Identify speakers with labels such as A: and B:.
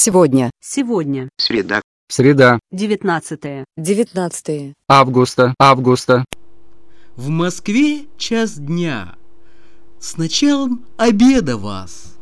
A: Сегодня.
B: Сегодня.
C: Среда.
D: Среда.
B: 19
D: Августа.
E: В Москве час дня. С началом обеда вас.